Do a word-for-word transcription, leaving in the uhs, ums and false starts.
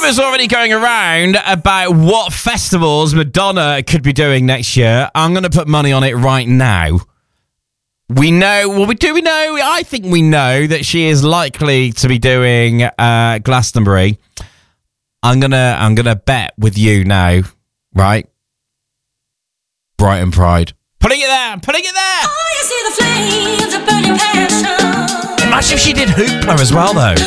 rumours already going around about what festivals Madonna could be doing next year. I'm going to put money on it right now. We know, well, we do we know, I think we know that she is likely to be doing uh, Glastonbury. I'm going to I'm gonna bet with you now, right? Brighton Pride. Putting it there, putting it there! Oh, you see the flames of burning passion. Imagine if she did Hoopla as well, though.